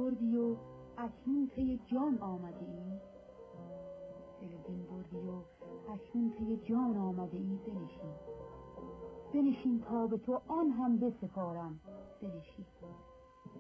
بردی و اکنون پی جان آمده ای، دل و دین بردی و اکنون پی جان آمده ای. بنشین تا به تو آن هم بسپارم، بنشین.